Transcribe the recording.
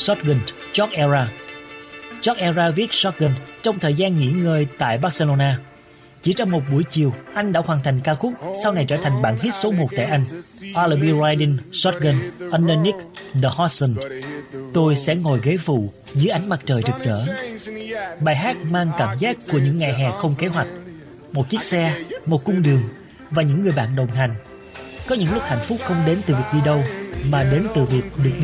Shotgun, George Era. George Era viết Shotgun trong thời gian nghỉ ngơi tại Barcelona. Chỉ trong một buổi chiều, anh đã hoàn thành ca khúc sau này trở thành bản hit số 1 tại Anh. I'll be riding shotgun underneath the horizon. Tôi sẽ ngồi ghế phụ dưới ánh mặt trời rực rỡ. Bài hát mang cảm giác của những ngày hè không kế hoạch. Một chiếc xe, một cung đường và những người bạn đồng hành. Có những lúc hạnh phúc không đến từ việc đi đâu, mà đến từ việc được đi